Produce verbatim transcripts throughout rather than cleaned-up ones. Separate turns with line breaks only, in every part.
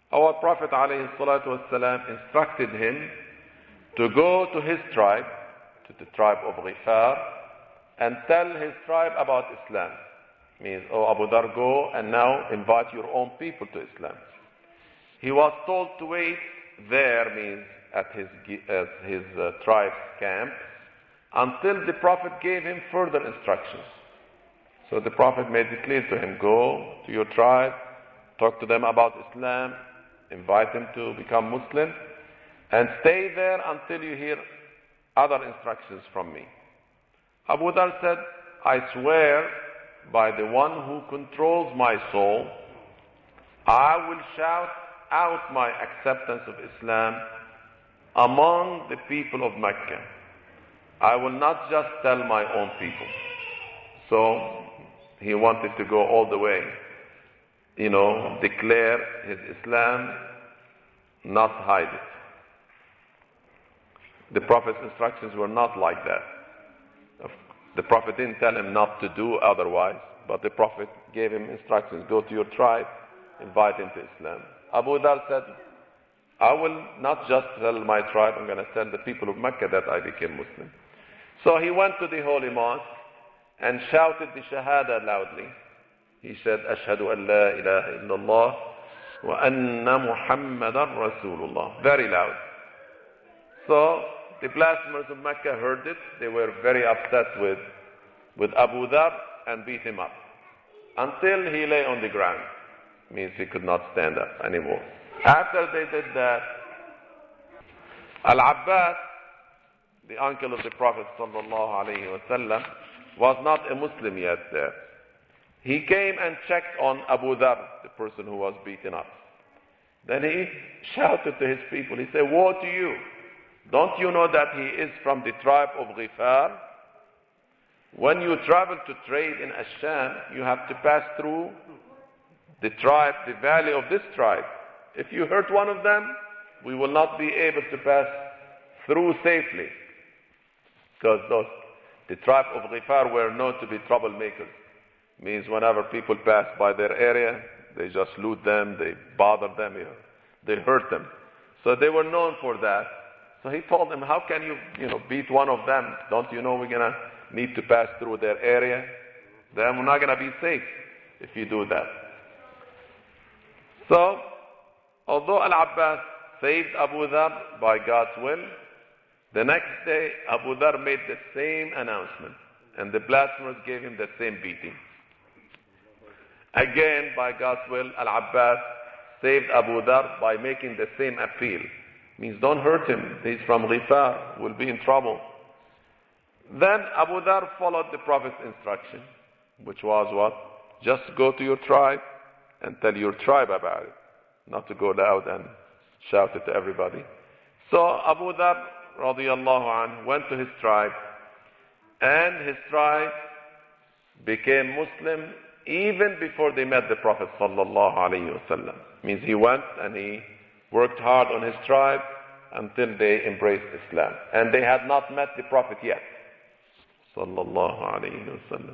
Our Prophet ﷺ instructed him to go to his tribe, to the tribe of Ghifar, and tell his tribe about Islam. Means, oh Abu Dhar, go and now invite your own people to Islam. He was told to wait there, means at his, at his uh, tribe's camp, until the Prophet gave him further instructions. So the Prophet made it clear to him, go to your tribe, talk to them about Islam, invite them to become Muslim, and stay there until you hear other instructions from me. Abu Dhar said, I swear by the one who controls my soul, I will shout out my acceptance of Islam among the people of Mecca. I will not just tell my own people. So he wanted to go all the way, you know, declare his Islam, not hide it. The Prophet's instructions were not like that. The Prophet didn't tell him not to do otherwise, but the Prophet gave him instructions, go to your tribe, invite him to Islam. Abu Dhar said, I will not just tell my tribe, I'm going to tell the people of Mecca that I became Muslim. So he went to the holy mosque and shouted the Shahada loudly. He said, Ashhadu an la ilaha illallah wa anna Muhammadan Rasulullah. Very loud. So the blasphemers of Mecca heard it. They were very upset with, with Abu Dhar and beat him up until he lay on the ground. Means he could not stand up anymore. After they did that, Al-Abbas, the uncle of the Prophet sallallahu alaihi wasallam, was not a Muslim yet there. He came and checked on Abu Dhar, the person who was beaten up. Then he shouted to his people, he said, woe to you! Don't you know that he is from the tribe of Ghifar? When you travel to trade in Asham, you have to pass through the tribe, the valley of this tribe. If you hurt one of them, we will not be able to pass through safely. Because those, the tribe of Ghifar were known to be troublemakers. Means whenever people pass by their area, they just loot them, they bother them, they hurt them. So they were known for that. So he told them, how can you, you know, beat one of them? Don't you know we're going to need to pass through their area? Then we're not going to be safe if you do that. So, although Al-Abbas saved Abu Dhar by God's will, the next day Abu Dhar made the same announcement, and the blasphemers gave him the same beating. Again, by God's will, Al-Abbas saved Abu Dhar by making the same appeal. Means don't hurt him, he's from Ghifar, will be in trouble. Then Abu Dhar followed the Prophet's instruction, which was what? Just go to your tribe and tell your tribe about it, not to go loud and shout it to everybody. So Abu Dhar radiallahu anhu went to his tribe, and his tribe became Muslim even before they met the Prophet sallallahu alaihi wasallam. Means he went and he worked hard on his tribe until they embraced Islam. And they had not met the Prophet yet. Sallallahu alayhi wasallam.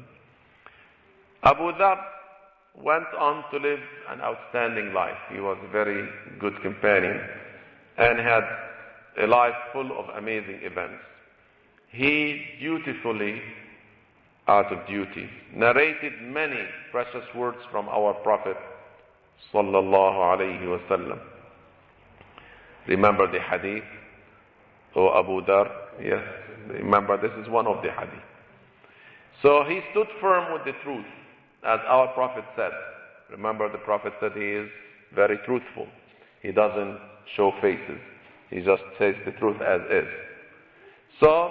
Abu Dhar went on to live an outstanding life. He was a very good companion and had a life full of amazing events. He dutifully, out of duty, narrated many precious words from our Prophet sallallahu alayhi wasallam. Remember the hadith, O Abu Dhar? Yes, remember this is one of the hadith. So he stood firm with the truth, as our Prophet said. Remember the Prophet said he is very truthful. He doesn't show faces. He just says the truth as is. So,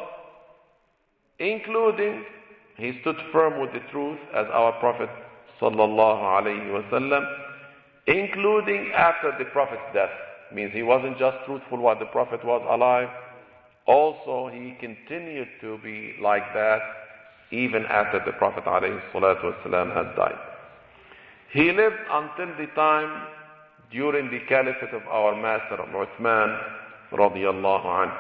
including, he stood firm with the truth as our Prophet sallallahu alayhi wasallam, including after the Prophet's death. Means he wasn't just truthful while the Prophet was alive. Also, he continued to be like that even after the Prophet ﷺ had died. He lived until the time during the caliphate of our master Uthman radiyallahu anhu.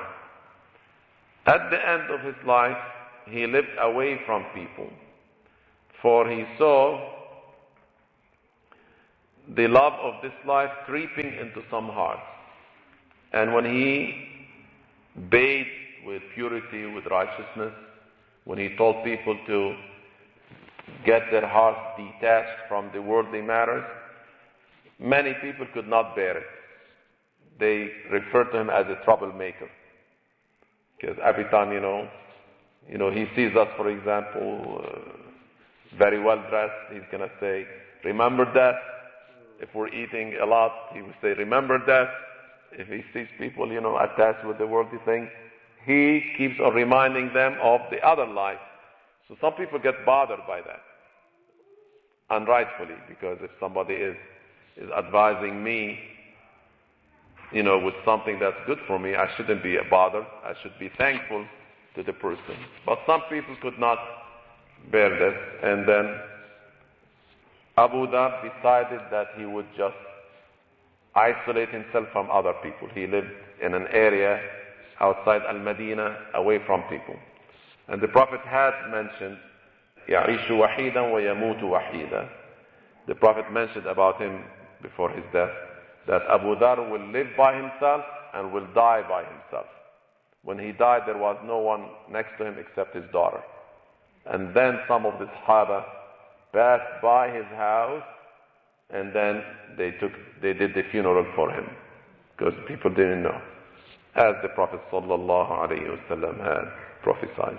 At the end of his life, he lived away from people, for he saw the love of this life creeping into some hearts. And when he bathed with purity, with righteousness, when he told people to get their hearts detached from the worldly matters, many people could not bear it. They referred to him as a troublemaker. Because every time, you know, you know, he sees us, for example, uh, very well dressed, he's going to say, remember that. If we're eating a lot, he would say, remember that. If he sees people, you know, attached with the worldly things, he keeps on reminding them of the other life. So some people get bothered by that, unrightfully, because if somebody is, is advising me, you know, with something that's good for me, I shouldn't be bothered. I should be thankful to the person. But some people could not bear this, and then Abu Dhar decided that he would just isolate himself from other people. He lived in an area outside Al-Madinah, away from people. And the Prophet had mentioned, يَعِيشُ وَحِيدًا وَيَمُوتُ وَحِيدًا. The Prophet mentioned about him before his death that Abu Dhar will live by himself and will die by himself. When he died, there was no one next to him except his daughter. And then some of the Sahaba passed by his house, and then they took, they did the funeral for him, because people didn't know, as the Prophet sallallahu alaihi wasallam had prophesied.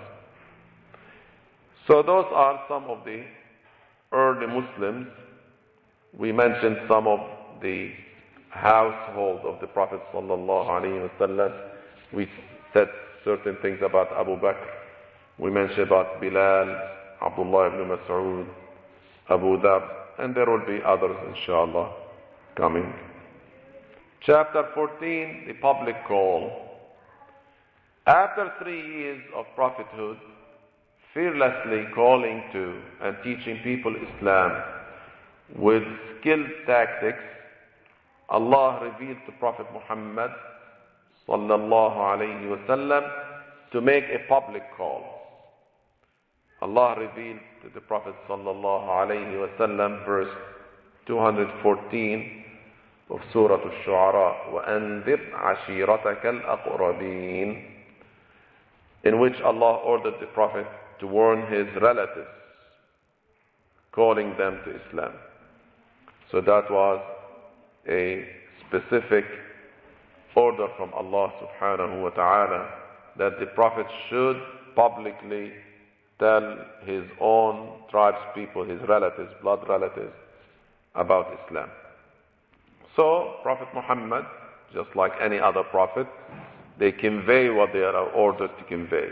So those are some of the early Muslims. We mentioned some of the household of the Prophet sallallahu alaihi wasallam. We said certain things about Abu Bakr. We mentioned about Bilal, Abdullah ibn Mas'ud, Abu Dhar, and there will be others, inshallah, coming. Chapter fourteen, the public call. After three years of prophethood, fearlessly calling to and teaching people Islam with skilled tactics, Allah revealed to Prophet Muhammad sallallahu alayhi wa sallam to make a public call. Allah revealed to the Prophet sallallahu alayhi wa sallam verse two hundred fourteen of Surah Al-Shu'ara, وَأَنذِرْ عَشِيرَتَكَ الْأَقْرَبِينَ, in which Allah ordered the Prophet to warn his relatives, calling them to Islam. So that was a specific order from Allah subhanahu wa ta'ala that the Prophet should publicly tell his own tribe's people, his relatives, blood relatives, about Islam. So, Prophet Muhammad, just like any other prophet, they convey what they are ordered to convey.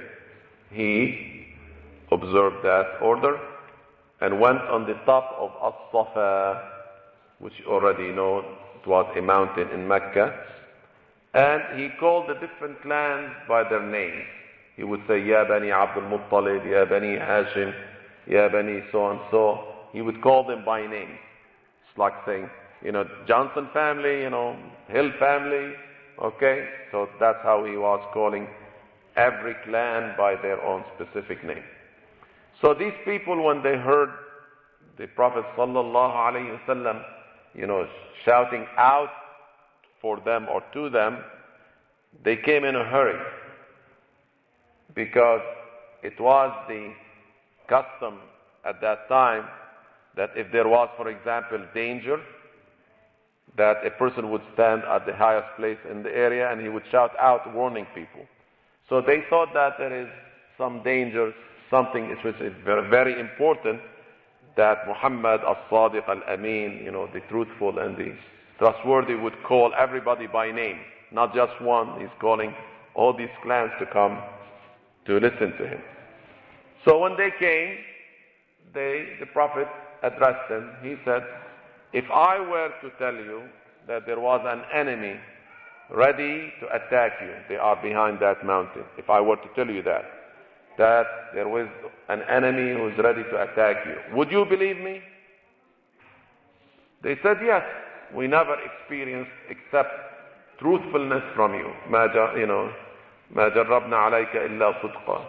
He observed that order and went on the top of As-Safa, which you already know, it was a mountain in Mecca, and he called the different clans by their names. He would say, Ya Bani Abdul Muttalib, Ya Bani Hashim, Ya Bani so and so. He would call them by name. It's like saying, you know, Johnson family, you know, Hill family, okay? So that's how he was calling every clan by their own specific name. So these people, when they heard the Prophet sallallahu alaihi wasallam, you know, shouting out for them or to them, they came in a hurry, because it was the custom at that time that if there was, for example, danger, that a person would stand at the highest place in the area and he would shout out, warning people. So they thought that there is some danger, something which is very, very important, that Muhammad as-Sadiq al-Amin, you know, the truthful and the trustworthy, would call everybody by name, not just one. He's calling all these clans to come to listen to him. So when they came, they, the Prophet addressed them. He said, if I were to tell you that there was an enemy ready to attack you, they are behind that mountain. If I were to tell you that, that there was an enemy who is ready to attack you, would you believe me? They said, yes. We never experienced except truthfulness from you. ما جا, you know, ما جربنا عليك إلا صدقا.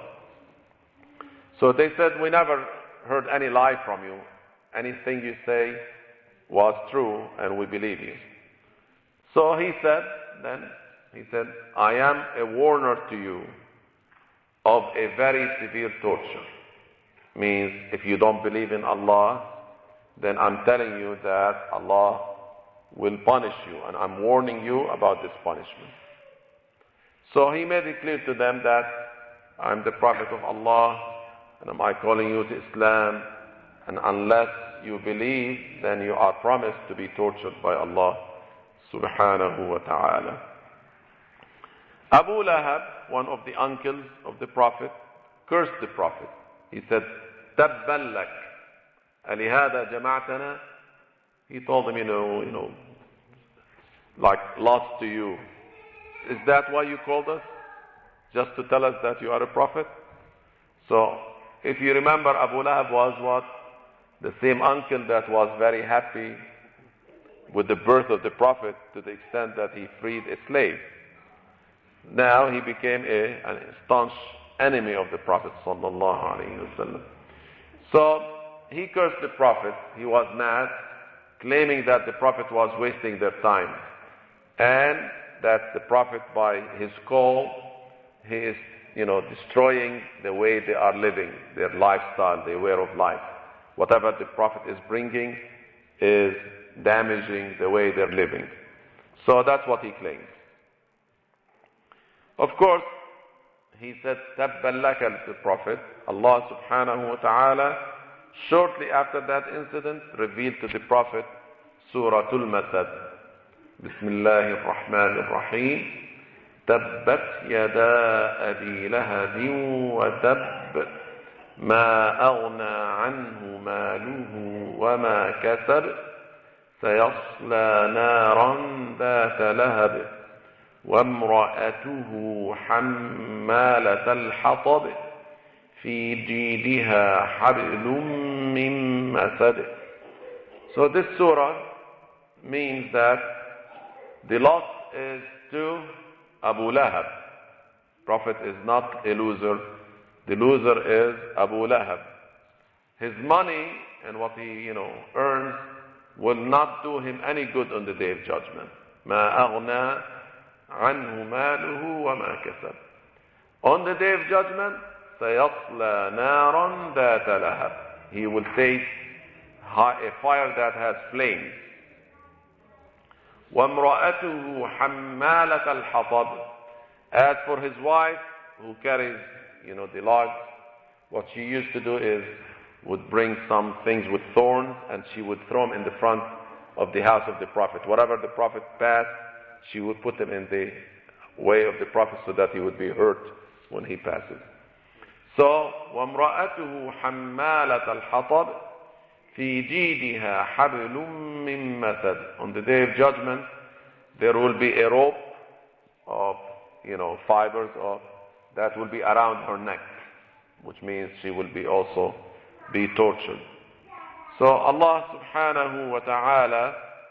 So they said, we never heard any lie from you. Anything you say was true and we believe you. So he said, then, he said, I am a warner to you of a very severe torture. Means if you don't believe in Allah, then I'm telling you that Allah will punish you, and I'm warning you about this punishment. So he made it clear to them that I'm the Prophet of Allah, and am I calling you to Islam, and unless you believe, then you are promised to be tortured by Allah subhanahu wa ta'ala. Abu Lahab, one of the uncles of the Prophet, cursed the Prophet. He said, Tabban lak, alihada jama'tana. He told him, you know, you know, like lost to you. Is that why you called us? Just to tell us that you are a prophet? So, if you remember, Abu Lahab was what? The same uncle that was very happy with the birth of the Prophet to the extent that he freed a slave. Now he became a, an staunch enemy of the Prophet sallallahu alaihi wasallam. So he cursed the Prophet. He was mad, claiming that the Prophet was wasting their time, and that the Prophet, by his call, he is, you know, destroying the way they are living, their lifestyle, their way of life. Whatever the Prophet is bringing is damaging the way they're living. So that's what he claims. Of course, he said, Tabban laka to the Prophet. Allah subhanahu wa ta'ala, shortly after that incident, revealed to the Prophet Surah Al-Masad. Bismillahir Rahmanir Rahim. Tabbat yada abi lahabin wa tabb. ما أغنى عنه ماله وما كسب سيصلى نارا ذات لهب وامرأته حمالة الحطب في جيدها حبل من مسد. So this surah means that the loss is to Abu Lahab. Prophet is not a loser. The loser is Abu Lahab. His money and what he, you know, earns will not do him any good on the day of judgment. ما أغنى عنه ماله وما كسب. On the day of judgment, سيصلى نارا ذات لهب. He will face a fire that has flames. وامرأته حمالة الحطب. As for his wife, who carries, you know, the logs, what she used to do is would bring some things with thorns, and she would throw them in the front of the house of the Prophet. Wherever the Prophet passed, she would put them in the way of the Prophet so that he would be hurt when he passes. So, وَامْرَأَتُهُ حَمَّالَةَ الْحَطَبِ فِي جِيدِهَا حَبْلٌ مِّن مَّسَدٍ. On the day of judgment, there will be a rope of, you know, fibers of that will be around her neck, which means she will be also be tortured. So Allah subhanahu wa ta'ala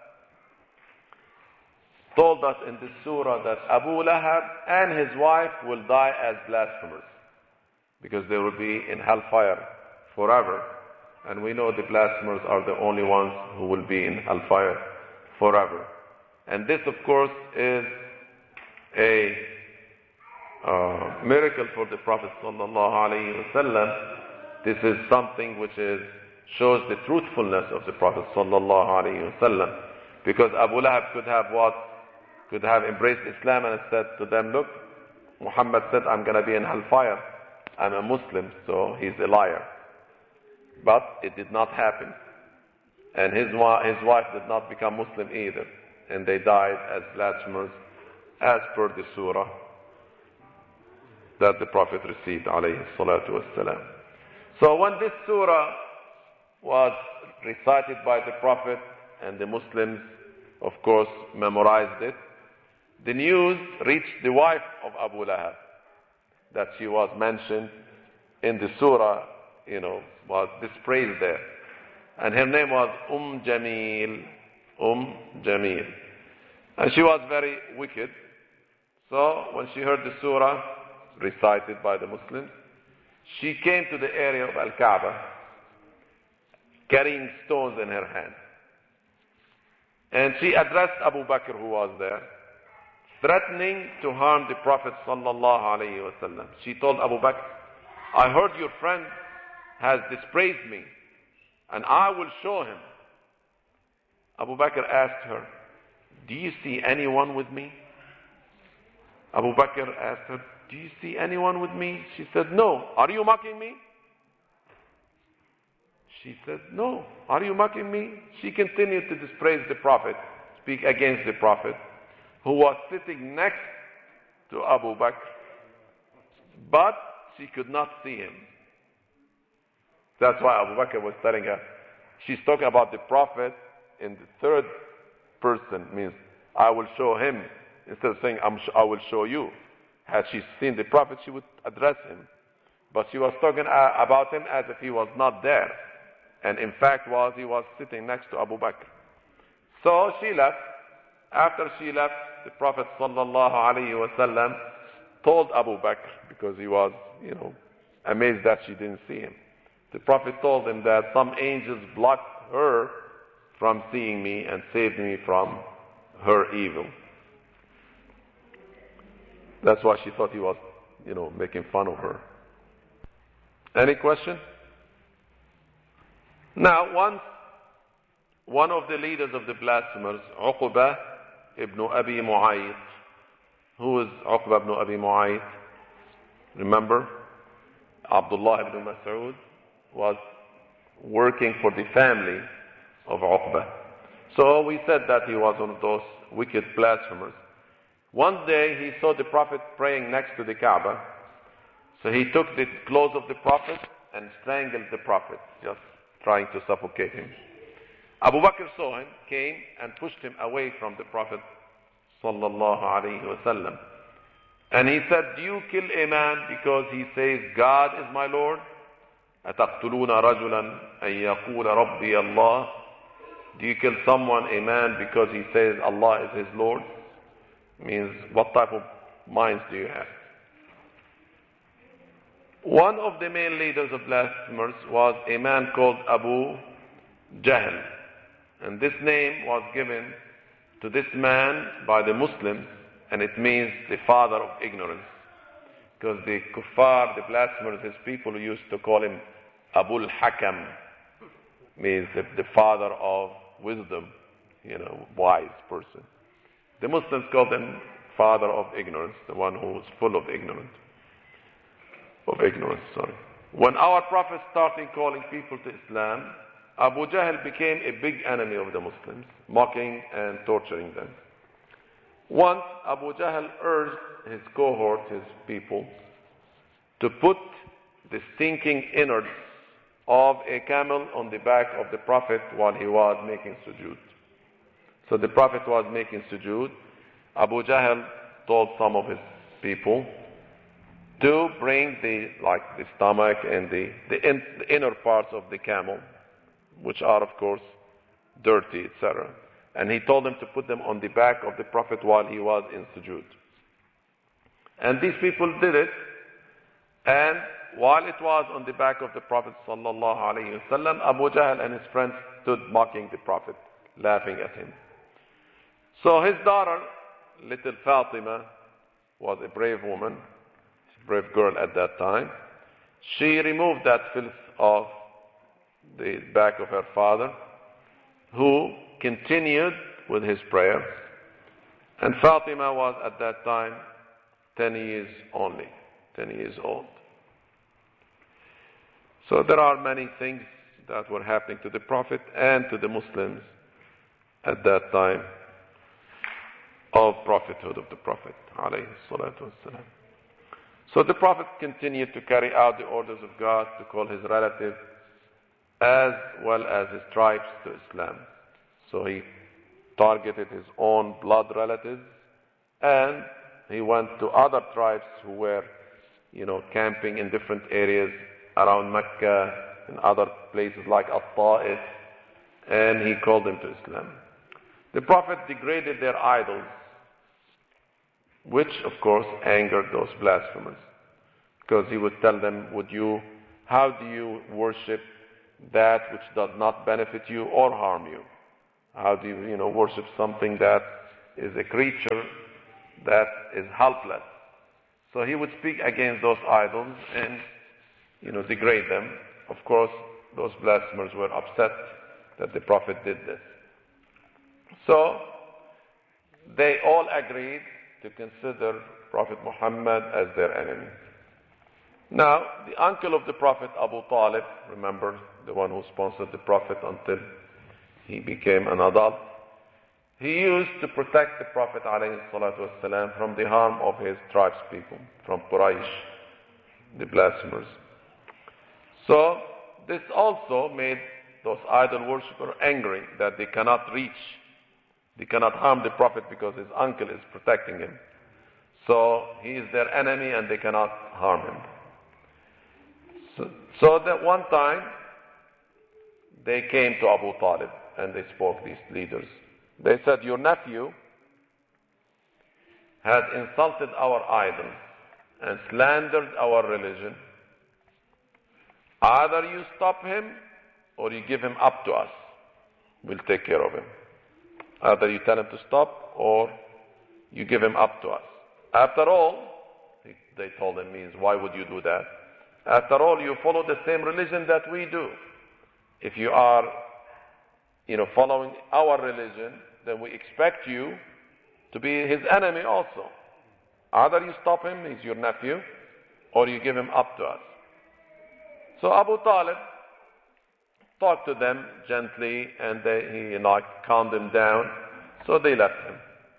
told us in this surah that Abu Lahab and his wife will die as blasphemers, because they will be in hellfire forever. And we know the blasphemers are the only ones who will be in hellfire forever. And this, of course, is a Uh, miracle for the Prophet sallallahu alaihi wasallam. This is something which is shows the truthfulness of the Prophet sallallahu alaihi wasallam, because Abu Lahab could have what could have embraced Islam and said to them, look, Muhammad said I'm going to be in hellfire, I'm a Muslim, so he's a liar. But it did not happen, and his his wife did not become Muslim either, and they died as blasphemers as per the surah that the Prophet received, alayhi salatu wassalam. So when this surah was recited by the Prophet, and the Muslims, of course, memorized it, the news reached the wife of Abu Lahab, that she was mentioned in the surah, you know, was dispraised there. And her name was Umm Jamil, Umm Jamil. And she was very wicked. So when she heard the surah recited by the Muslims, she came to the area of Al-Kaaba carrying stones in her hand. And she addressed Abu Bakr, who was there, threatening to harm the Prophet sallallahu alaihi wasallam. She told Abu Bakr, I heard your friend has dispraised me, and I will show him. Abu Bakr asked her, do you see anyone with me? Abu Bakr asked her, do you see anyone with me? She said, no. Are you mocking me? She said, no. Are you mocking me? She continued to dispraise the Prophet, speak against the Prophet, who was sitting next to Abu Bakr, but she could not see him. That's why Abu Bakr was telling her, she's talking about the Prophet in the third person, means I will show him, instead of saying I'm sh- I will show you. Had she seen the Prophet, she would address him. But she was talking uh, about him as if he was not there. And in fact was he was sitting next to Abu Bakr. So she left. After she left, the Prophet sallallahu alaihi wasallam told Abu Bakr, because he was, you know, amazed that she didn't see him. The Prophet told him that some angels blocked her from seeing me and saved me from her evil. That's why she thought he was, you know, making fun of her. Any question? Now, once one of the leaders of the blasphemers, Uqba ibn Abi Mu'ayt, who is Uqba ibn Abi Mu'ayt? Remember, Abdullah ibn Mas'ud was working for the family of Uqba. So we said that he was one of those wicked blasphemers. One day he saw the Prophet praying next to the Kaaba. So he took the clothes of the Prophet and strangled the Prophet, just trying to suffocate him. Abu Bakr saw him, came and pushed him away from the Prophet sallallahu alaihi wasallam. And he said, do you kill a man because he says, God is my Lord? أَتَقْتُلُونَ رَجُلًا أَن يَقُولَ رَبِّيَ اللَّهِ? Do you kill someone, a man, because he says Allah is his Lord? Means, what type of minds do you have? One of the main leaders of blasphemers was a man called Abu Jahl. And this name was given to this man by the Muslims, and it means the father of ignorance. Because the kuffar, the blasphemers, his people used to call him Abul Hakam, means the, the father of wisdom, you know, wise person. The Muslims called him father of ignorance, the one who was full of ignorance. Of ignorance, sorry. When our Prophet started calling people to Islam, Abu Jahl became a big enemy of the Muslims, mocking and torturing them. Once Abu Jahl urged his cohort, his people, to put the stinking innards of a camel on the back of the Prophet while he was making sujood. So the Prophet was making sujood. Abu Jahl told some of his people to bring the, like the stomach and the, the, in, the inner parts of the camel, which are of course dirty, et cetera. And he told them to put them on the back of the Prophet while he was in sujood. And these people did it, and while it was on the back of the Prophet sallallahu alaihi wasallam, Abu Jahl and his friends stood mocking the Prophet, laughing at him. So his daughter, little Fatima, was a brave woman, a brave girl at that time. She removed that filth off the back of her father, who continued with his prayer. And Fatima was at that time ten years only, ten years old. So there are many things that were happening to the Prophet and to the Muslims at that time of prophethood of the Prophet alayhi salatu wassalam. So the Prophet continued to carry out the orders of God to call his relatives as well as his tribes to Islam. So he targeted his own blood relatives, and he went to other tribes who were, you know, camping in different areas around Mecca and other places like At-Ta'if, and he called them to Islam. The Prophet degraded their idols, which of course angered those blasphemers, because he would tell them, would you, how do you worship that which does not benefit you or harm you? How do you, you know, worship something that is a creature that is helpless? So he would speak against those idols and, you know, degrade them. Of course, those blasphemers were upset that the Prophet did this. So they all agreed to consider Prophet Muhammad as their enemy. Now, the uncle of the Prophet, Abu Talib, remember, the one who sponsored the Prophet until he became an adult, he used to protect the Prophet ﷺ from the harm of his tribe's people, from Quraysh, the blasphemers. So this also made those idol worshippers angry that they cannot reach, they cannot harm the Prophet because his uncle is protecting him. So he is their enemy and they cannot harm him. So, so that one time they came to Abu Talib and they spoke, these leaders. They said, your nephew has insulted our idols and slandered our religion. Either you stop him or you give him up to us. We'll take care of him. Either you tell him to stop or you give him up to us. After all, they told him, means, why would you do that? After all, you follow the same religion that we do. If you are, you know, following our religion, then we expect you to be his enemy also. Either you stop him, he's your nephew, or you give him up to us. So Abu Talib talked to them gently, and they, he like calmed them down, so they left him.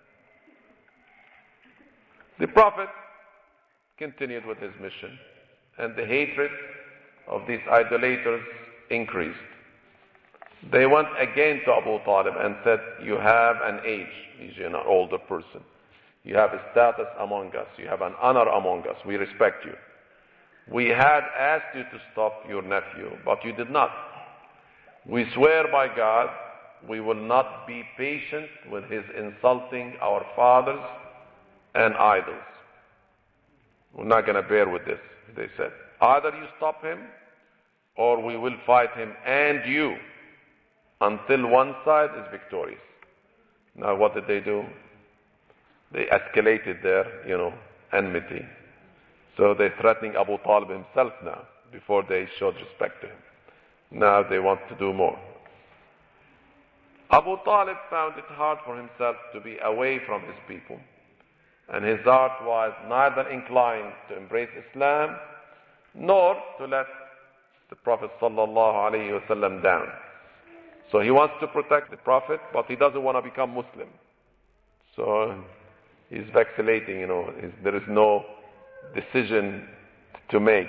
The Prophet continued with his mission, and the hatred of these idolaters increased. They went again to Abu Talib and said, you have an age, he's an older person. You have a status among us, you have an honor among us, we respect you. We had asked you to stop your nephew, but you did not. We swear by God, we will not be patient with his insulting our fathers and idols. We're not going to bear with this, they said. Either you stop him, or we will fight him and you until one side is victorious. Now what did they do? They escalated their, you know, enmity. So they're threatening Abu Talib himself now, before they showed respect to him. Now they want to do more. Abu Talib found it hard for himself to be away from his people, and his heart was neither inclined to embrace Islam nor to let the Prophet sallallahu alaihi wasallam down. So he wants to protect the Prophet, but he doesn't want to become Muslim. So he's vacillating, you know, there is no decision to make.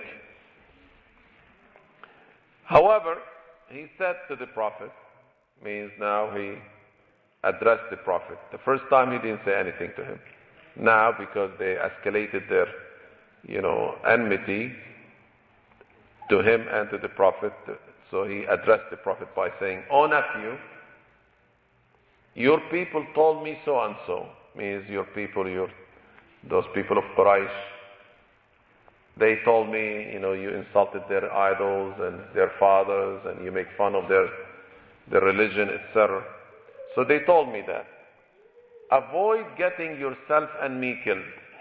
However, he said to the Prophet, means now he addressed the Prophet. The first time he didn't say anything to him. Now, because they escalated their, you know, enmity to him and to the Prophet, so he addressed the Prophet by saying, "O nephew, your people told me so and so." Means your people, your those people of Quraysh. They told me, you know, you insulted their idols and their fathers, and you make fun of their their religion, et cetera. So they told me that. Avoid getting yourself and me killed.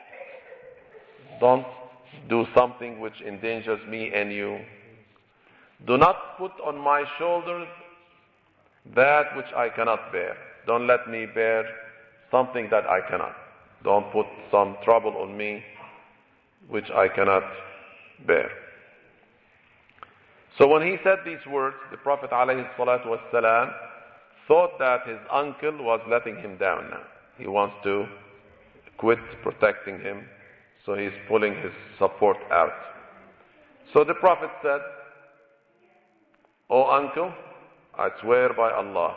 Don't do something which endangers me and you. Do not put on my shoulders that which I cannot bear. Don't let me bear something that I cannot. Don't put some trouble on me which I cannot bear. So when he said these words, the Prophet ﷺ thought that his uncle was letting him down now. He wants to quit protecting him, so he's pulling his support out. So the Prophet said, "O uncle, I swear by Allah,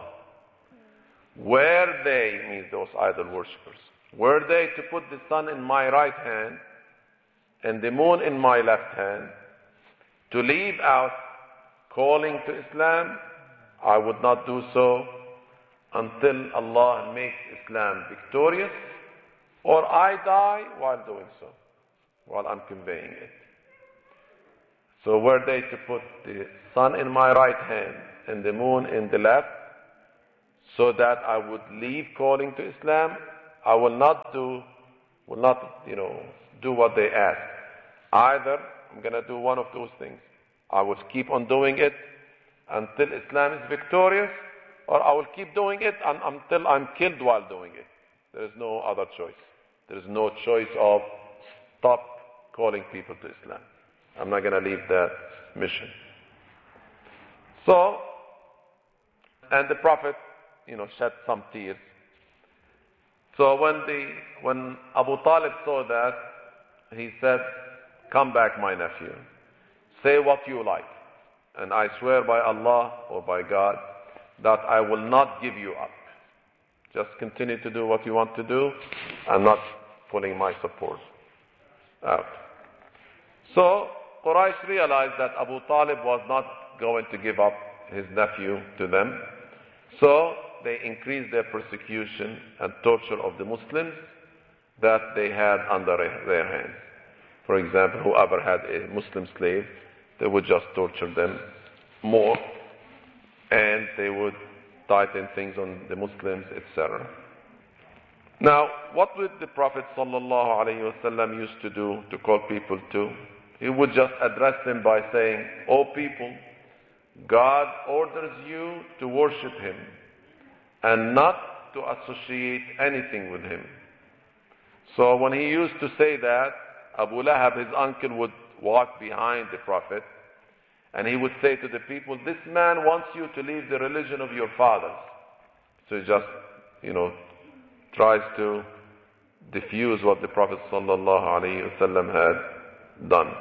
were they," means those idol worshippers, "were they to put the sun in my right hand and the moon in my left hand, to leave out calling to Islam, I would not do so until Allah makes Islam victorious, or I die while doing so, while I'm conveying it." So were they to put the sun in my right hand and the moon in the left, so that I would leave calling to Islam. I will not do, will not, you know, do what they ask. Either I'm going to do one of those things. I will keep on doing it until Islam is victorious, or I will keep doing it un- until I'm killed while doing it. There is no other choice. There is no choice of stop calling people to Islam. I'm not going to leave that mission. So, and the Prophet, you know, shed some tears. So when the when Abu Talib saw that, he said, "Come back, my nephew. Say what you like. And I swear by Allah or by God that I will not give you up. Just continue to do what you want to do. I'm not pulling my support out." So Quraysh realized that Abu Talib was not going to give up his nephew to them. So they increased their persecution and torture of the Muslims that they had under their hands. For example, whoever had a Muslim slave, they would just torture them more, and they would tighten things on the Muslims, et cetera. Now, what would the Prophet sallallahu alaihi wasallam used to do to call people to? He would just address them by saying, "O people, God orders you to worship Him and not to associate anything with Him." So when he used to say that, Abu Lahab, his uncle, would walk behind the Prophet and he would say to the people, "This man wants you to leave the religion of your fathers." So he just, you know, tries to diffuse what the Prophet sallallahu alaihi wasallam had done.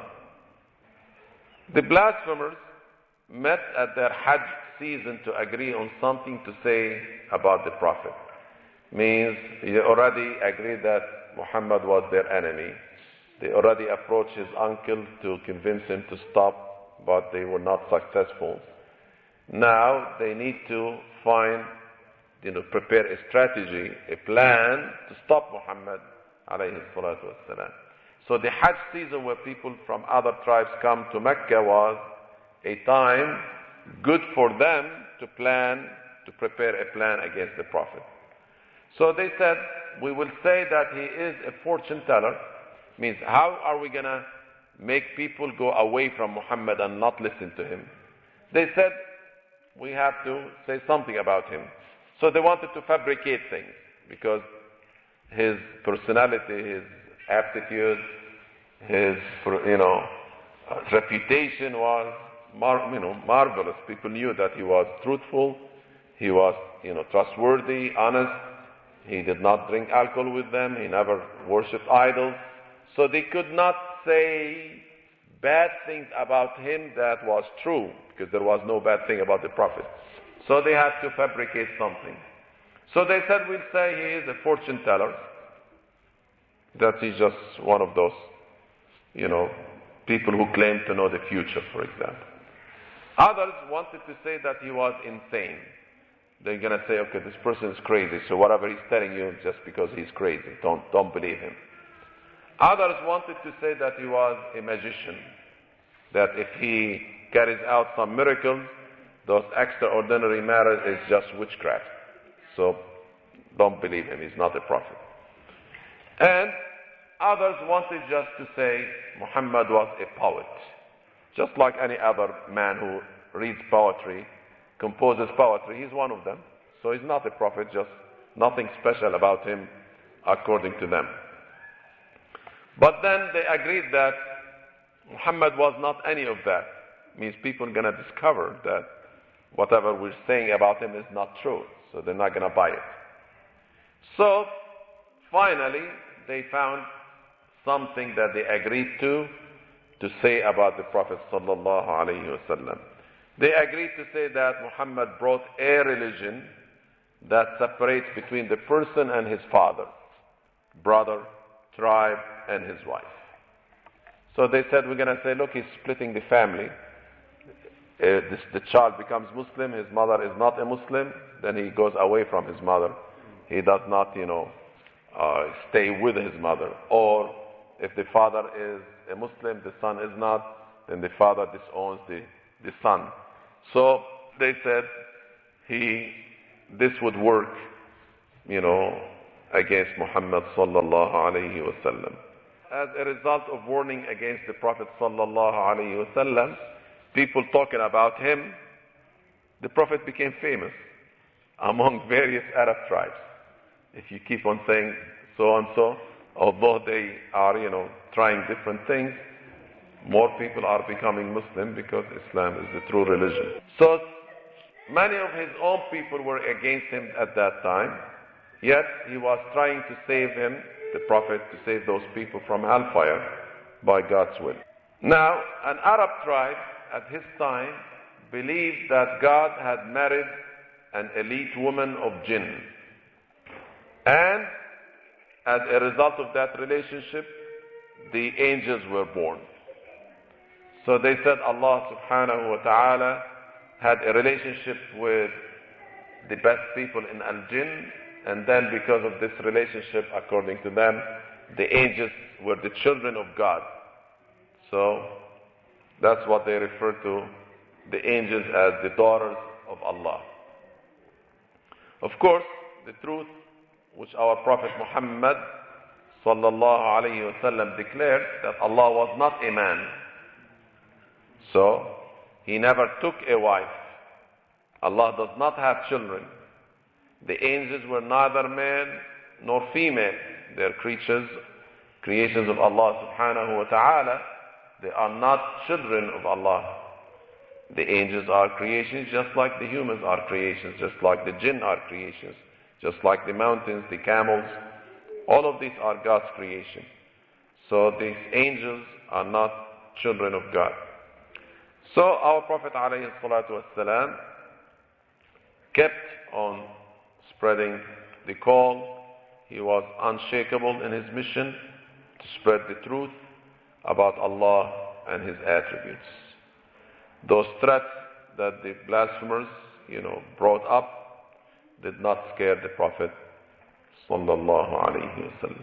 The blasphemers met at their Hajj season to agree on something to say about the Prophet. Means they already agreed that Muhammad was their enemy. They already approached his uncle to convince him to stop, but they were not successful. Now they need to find, you know, prepare a strategy, a plan to stop Muhammad alayhi salatu wassalam. So the Hajj season where people from other tribes come to Mecca was a time good for them to plan, to prepare a plan against the Prophet. So they said, "We will say that he is a fortune teller." Means, how are we going to make people go away from Muhammad and not listen to him? They said, we have to say something about him. So they wanted to fabricate things because his personality, his aptitude, his, you know, reputation was mar- you know, marvelous. People knew that he was truthful, he was, you know, trustworthy, honest. He did not drink alcohol with them. He never worshipped idols. So they could not say bad things about him that was true, because there was no bad thing about the Prophet. So they had to fabricate something. So they said, we'll say he is a fortune teller, that he's just one of those, you know, people who claim to know the future, for example. Others wanted to say that he was insane. They're going to say, okay, this person is crazy, so whatever he's telling you, just because he's crazy, don't, don't believe him. Others wanted to say that he was a magician, that if he carries out some miracles, those extraordinary matters is just witchcraft. So don't believe him, he's not a prophet. And others wanted just to say Muhammad was a poet, just like any other man who reads poetry, composes poetry. He's one of them. So he's not a prophet, just nothing special about him according to them. But then they agreed that Muhammad was not any of that. Means people are going to discover that whatever we're saying about him is not true. So they're not going to buy it. So finally they found something that they agreed to, to say about the Prophet sallallahu alaihi wasallam. They agreed to say that Muhammad brought a religion that separates between the person and his father, brother, tribe, and his wife. So they said, we're going to say, look, he's splitting the family. Uh, this, the child becomes Muslim, his mother is not a Muslim, then he goes away from his mother. He does not, you know, uh, stay with his mother. Or if the father is a Muslim, the son is not, then the father disowns the, the son. So they said he this would work, you know, against Muhammad sallallahu alayhi wa sallam. As a result of warning against the Prophet sallallahu alayhi wa sallam, people talking about him, the Prophet became famous among various Arab tribes. If you keep on saying so and so, although they are, you know, trying different things, more people are becoming Muslim because Islam is the true religion. So many of his own people were against him at that time, yet he was trying to save him, the Prophet, to save those people from hellfire by God's will. Now, an Arab tribe at his time believed that God had married an elite woman of jinn. And as a result of that relationship, the angels were born. So they said Allah subhanahu wa ta'ala had a relationship with the best people in Al-Jinn, and then because of this relationship, according to them, the angels were the children of God. So that's what they refer to the angels as the daughters of Allah. Of course, the truth which our Prophet Muhammad sallallahu alayhi wa sallam declared, that Allah was not a man. So he never took a wife. Allah does not have children. The angels were neither male nor female. They are creatures, creations of Allah subhanahu wa ta'ala. They are not children of Allah. The angels are creations just like the humans are creations, just like the jinn are creations, just like the mountains, the camels. All of these are God's creation. So these angels are not children of God. So our Prophet alayhi salatu wassalam kept on spreading the call. He was unshakable in his mission to spread the truth about Allah and His attributes. Those threats that the blasphemers, you know, brought up did not scare the Prophet sallallahu alaihi wasallam.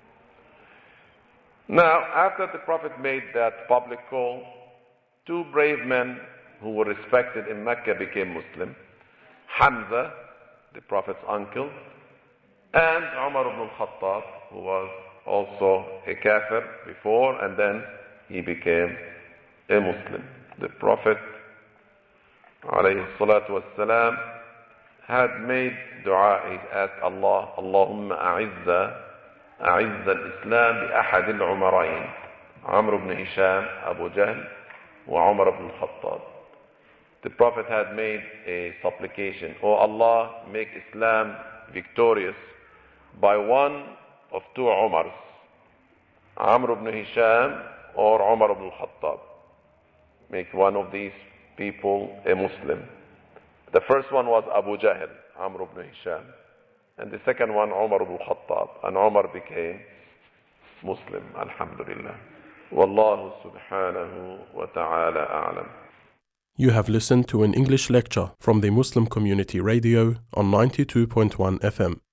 Now, after the Prophet made that public call, two brave men who were respected in Mecca became Muslim. Hamza, the Prophet's uncle, and Umar ibn al-Khattab, who was also a kafir before, and then he became a Muslim. The Prophet alayhi salatu wassalam had made dua. He asked Allah, Allahumma a'izza a'izza al-Islam bi ahad al-Umarayn, Amr ibn Hisham, Abu Jahl, wa Umar ibn al-Khattab. The Prophet had made a supplication, O Allah, make Islam victorious by one of two Umars, Amr ibn Hisham or Umar ibn al-Khattab. Make one of these people a Muslim. The first one was Abu Jahl, Amr ibn Hisham, and the second one Umar ibn al-Khattab, and Umar became Muslim, alhamdulillah. Wallahu subhanahu wa ta'ala a'lam.
You have listened to an English lecture from the Muslim Community Radio on ninety-two point one F M.